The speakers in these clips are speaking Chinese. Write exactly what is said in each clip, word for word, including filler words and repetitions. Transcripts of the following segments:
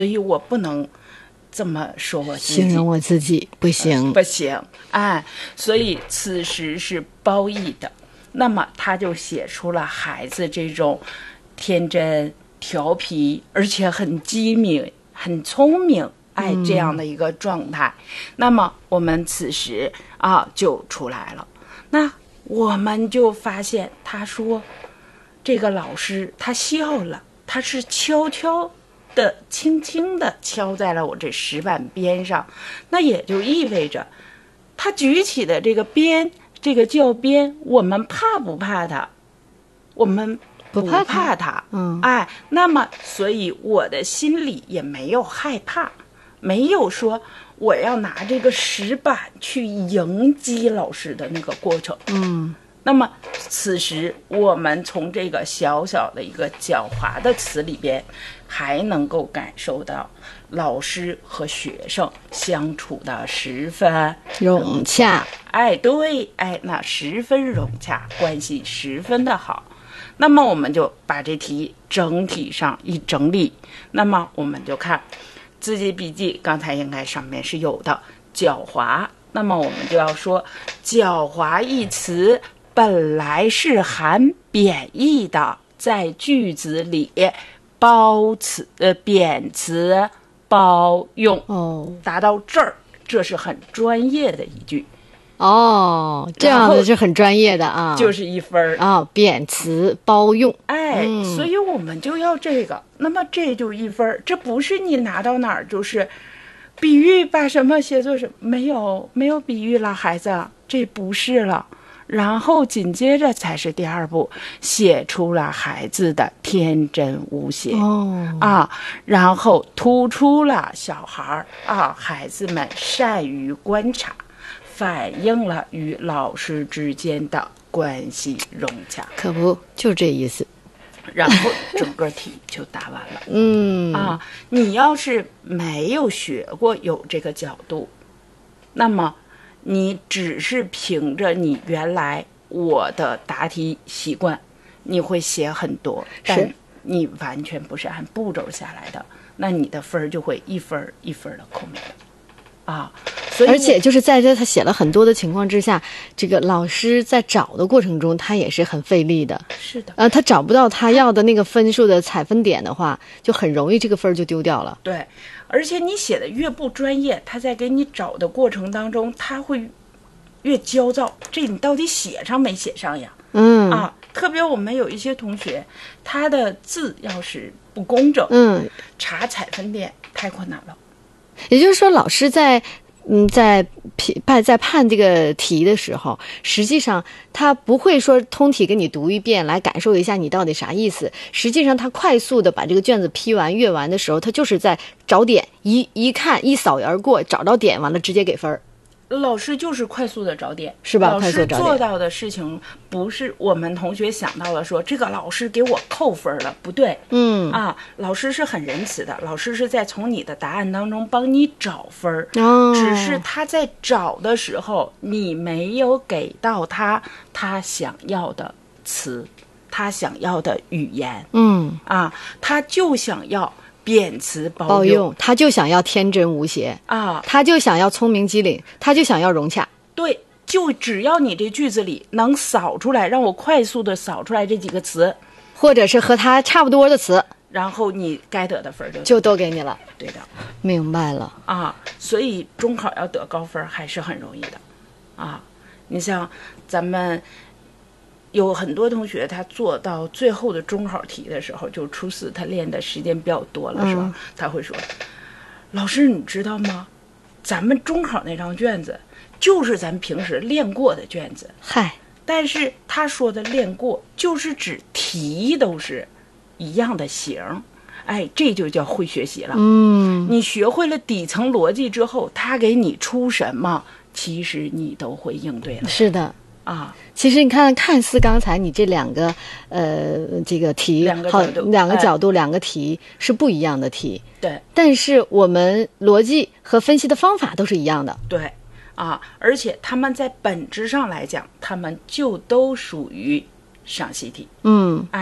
以我不能这么说我自己， 形容我自己不行、 呃、不行，哎，所以此时是褒义的。那么他就写出了孩子这种天真调皮，而且很机敏、很聪明，哎，这样的一个状态。嗯、那么我们此时啊就出来了。那我们就发现，他说这个老师他笑了，他是悄悄的、轻轻的敲在了我这石板边上，那也就意味着他举起的这个鞭，这个教鞭，我们怕不怕他？我们不怕他，不怕他嗯，哎，那么所以我的心里也没有害怕，没有说我要拿这个石板去迎击老师的那个过程， 嗯。 那么此时我们从这个小小的一个狡猾的词里边，还能够感受到老师和学生相处的十分融洽。 哎，对，哎，那十分融洽，关系十分的好。那么我们就把这题整体上一整理，那么我们就看自己笔记，刚才应该上面是有的狡猾，那么我们就要说狡猾一词本来是含贬义的，在句子里褒词呃贬词褒用哦， 达到这儿，这是很专业的一句哦，这样的是很专业的啊， 就是一分啊、哦，贬词褒用， 哎、 嗯， 所以我们就要这个，那么这就一分，这不是你拿到哪儿就是比喻把什么写作什么，没有没有比喻了，孩子，这不是了。然后紧接着才是第二步，写出了孩子的天真无邪、 哦、 啊，然后突出了小孩啊，孩子们善于观察，反映了与老师之间的关系融洽。 可不就这意思。 然后整个题就答完了。 嗯啊，你要是没有学过有这个角度，那么你只是凭着你原来我的答题习惯，你会写很多，但你完全不是按步骤下来的，那你的分就会一分一分的扣没了啊。所以而且就是在这他写了很多的情况之下，这个老师在找的过程中，他也是很费力的。 是的， 呃，他找不到他要的那个分数的采分点的话，就很容易这个分就丢掉了。 对，而且你写的越不专业，他在给你找的过程当中，他会越焦躁。这你到底写上没写上呀？ 嗯啊，特别我们有一些同学，他的字要是不工整， 嗯， 查采分点太困难了。 也就是说，老师在。嗯，在判在判这个题的时候，实际上他不会说通题给你读一遍来感受一下你到底啥意思。实际上，他快速的把这个卷子批完阅完的时候，他就是在找点，一一看一扫而过，找到点，完了直接给分。 老师就是快速的找点， 是吧？ 老师快速找点做到的事情不是我们同学想到了说这个老师给我扣分了，不对， 嗯啊，老师是很仁慈的，老师是在从你的答案当中帮你找分， 哦， 只是他在找的时候，你没有给到他他想要的词，他想要的语言， 嗯啊，他就想要贬词褒褒用，他就想要天真无邪啊， 他就想要聪明机灵，他就想要融洽。 对，就只要你这句子里能扫出来，让我快速的扫出来这几个词， 或者是和他差不多的词， 然后你该得的分就就都给你了。 对的， 明白了啊。所以中考要得高分还是很容易的啊。你像咱们有很多同学，他做到最后的中考题的时候，就初四他练的时间比较多了，是吧？ 嗯、 他会说：“老师，你知道吗？咱们中考那张卷子就是咱平时练过的卷子。” 嗨， 但是他说的练过，就是指题都是一样的形，哎，这就叫会学习了。 嗯， 你学会了底层逻辑之后，他给你出什么，其实你都会应对了。 是的。 啊， 其实你看，看似刚才你这两个呃这个题， 两个角度， 两个角度、哎、两个题是不一样的题， 对， 但是我们逻辑和分析的方法都是一样的， 对，啊，而且他们在本质上来讲，他们就都属于赏析题， 嗯， 哎，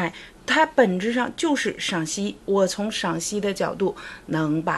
它本质上就是赏析。我从赏析的角度能把